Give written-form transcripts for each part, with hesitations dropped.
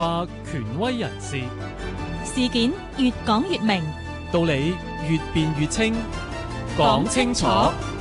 話權威人士， 事件越講越明， 道理越辯越清，講清楚。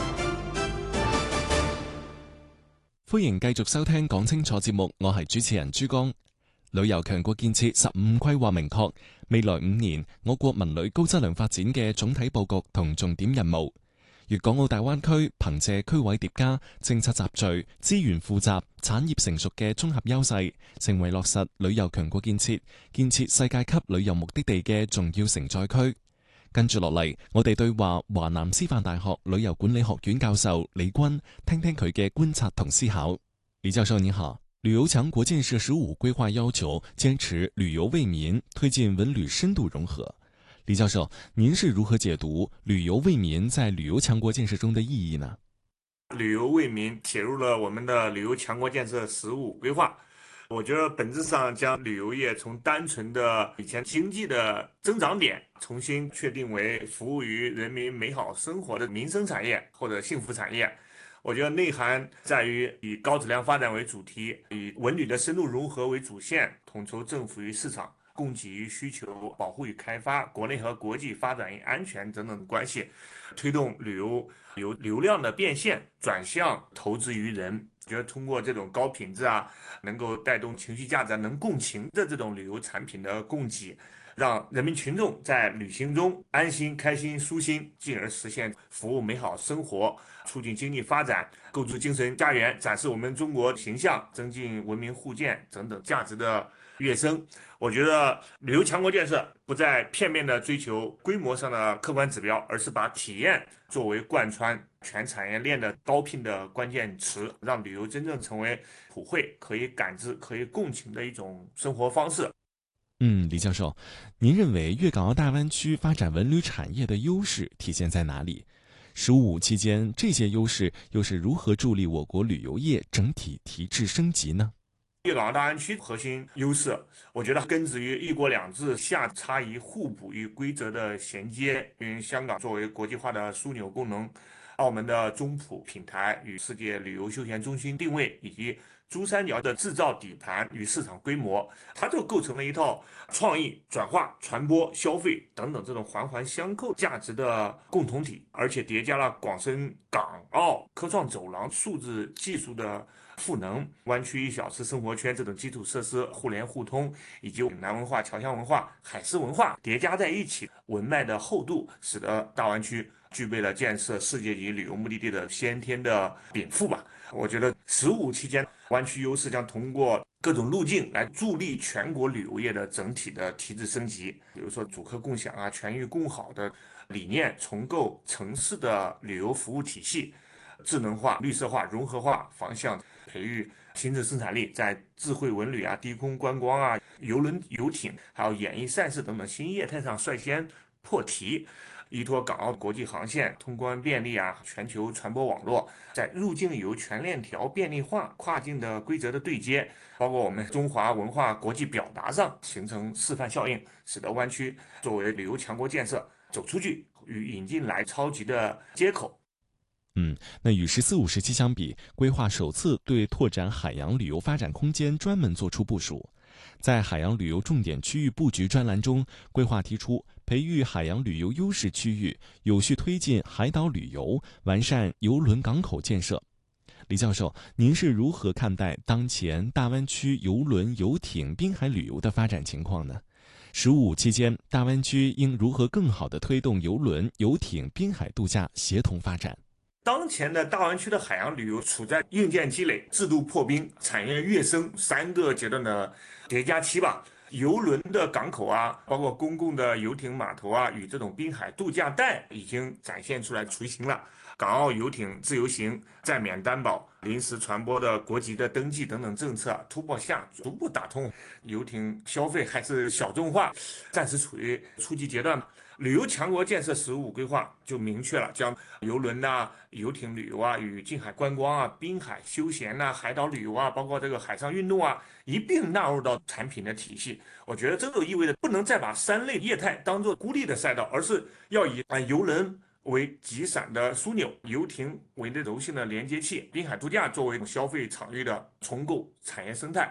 歡迎繼續收聽講清楚節目，我係主持人朱江。旅遊強國建設15規劃明確，未來5年我國文旅高質量發展嘅總體佈局同重點任務。粵港澳大灣區憑借區位疊加、政策集聚、資源富集、產業成熟嘅綜合優勢，成為落實旅遊強國建設世界級旅遊目的地嘅重要承載區。跟住落嚟，我哋對話華南師範大學旅遊管理學院教授李軍，聽聽佢嘅觀察同思考。李教授你好，旅遊強國建設15規劃要求堅持旅遊為民，推進文旅深度融合。李教授，您是如何解讀旅遊為民在旅遊強國建設中的意義呢？ 旅遊為民寫入了我們的旅遊強國建設15規劃，我覺得本質上將旅遊業從單純的以前經濟的增長點，重新確定為服務於人民美好生活的民生產業或者幸福產業。我覺得內涵在於以高質量發展為主題，以文旅的深度融合為主線，統籌政府與市場、供給與需求、保護與開發、國內和國際發展與安全等等關係，推動旅遊由流量的變現轉向投資於人。覺得通過這種高品質能夠帶動情緒價值、能共情的這種旅遊產品的供給，讓人民群眾在旅行中安心、開心、舒心，進而實現服務美好生活，促進經濟發展，構築精神家園，展示我們中國形象，增進文明互鑑等等價值的躍升。我覺得旅遊強國建設不再片面地追求規模上的客觀指標，而是把體驗作為貫穿全產業鏈的招聘的關鍵詞，讓旅遊真正成為普惠、可以感知、可以共情的一種生活方式。 李教授，您認為粵港澳大灣區發展文旅產業的優勢體現在哪裡？15期間，這些優勢又是如何助力我國旅遊業整體提質升級呢？ 粵港澳大灣區核心優勢，我覺得根植於一國兩制下差異互補與規則的銜接，因香港作為國際化的樞紐功能，澳門的中葡品牌與世界旅遊休閒中心定位，以及珠三角的製造底盤與市場規模，它就構成了一套創意、轉化、傳播、消費等等這種環環相扣價值的共同體，而且疊加了廣深港澳科創走廊數字技術的賦能，灣區1小時生活圈這種基礎設施互聯互通，以及南文化、僑鄉文化、海事文化疊加在一起，文脈的厚度，使得大灣區具備了建設世界級旅遊目的地的先天的稟賦吧。我覺得15期間，灣區優勢將通過各種路徑來助力全國旅遊業的整體的提質升級。比如說主客共享全域共好的理念，重構城市的旅遊服務體系，智能化、綠色化、融合化方向，培育新質生產力，在智慧文旅低空觀光郵輪遊艇，還有演藝賽事等等新業態上率先破題。依託港澳國際航線通關便利全球傳播網絡，在入境遊全鏈條便利化、跨境的規則的對接，包括我們中華文化國際表達上形成示範效應，使得灣區作為旅遊強國建設走出去與引進來超級的接口。 那與14、50期相比，規劃首次對拓展海洋旅遊發展空間專門作出部署。在海洋旅遊重點區域布局專欄中，規劃提出培育海洋旅遊優勢區域，有序推進海島旅遊，完善郵輪港口建設。李教授，您是如何看待當前大灣區郵輪、遊艇、濱海旅遊的發展情況呢？15期間，大灣區應如何更好地推動郵輪、遊艇、濱海度假協同發展？ 當前的大灣區的海洋旅遊處在硬件積累、制度破冰、產業躍升3個階段的疊加期吧。郵輪的港口包括公共的遊艇碼頭與這種濱海度假帶已經展現出來雛形了。港澳遊艇自由行、暫免擔保、臨時船舶的國籍的登記等等政策突破下，逐步打通遊艇消費還是小眾化，暫時處於初級階段。旅遊強國建設15規劃就明確了，將郵輪遊艇旅遊與近海觀光濱海休閒海島旅遊包括這個海上運動一併納入到產品的體系。我覺得這就意味着不能再把3類業態當作孤立的賽道，而是要以郵輪為集散的樞紐，遊艇為那柔性的連接器，濱海度假作為消費場域的重構產業生態。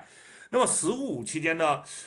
那么“十五”期间呢，